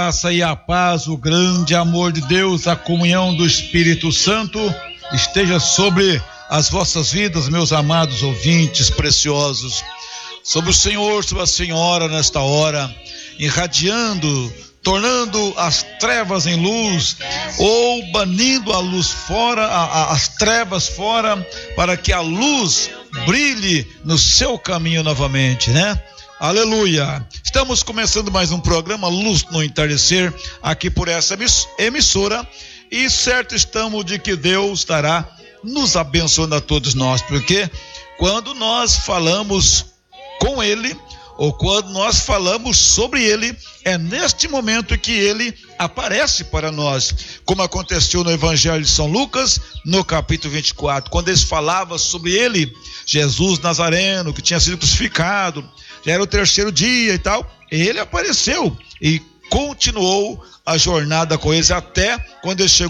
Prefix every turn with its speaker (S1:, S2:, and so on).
S1: Graça e a paz, o grande amor de Deus, a comunhão do Espírito Santo esteja sobre as vossas vidas, meus amados ouvintes preciosos, sobre o Senhor, sobre a Senhora nesta hora, irradiando, tornando as trevas em luz, ou banindo a luz fora, as trevas fora, para que a luz brilhe no seu caminho novamente, né? Aleluia! Estamos começando mais um programa Luz no Entardecer, aqui por essa emissora, e certo estamos de que Deus estará nos abençoando a todos nós, porque quando nós falamos com Ele, ou quando nós falamos sobre Ele, é neste momento que Ele aparece para nós, como aconteceu no Evangelho de São Lucas, no capítulo 24, quando eles falavam sobre Ele, Jesus Nazareno, que tinha sido crucificado, já era o terceiro dia e tal, Ele apareceu e continuou a jornada com eles até quando ele chegou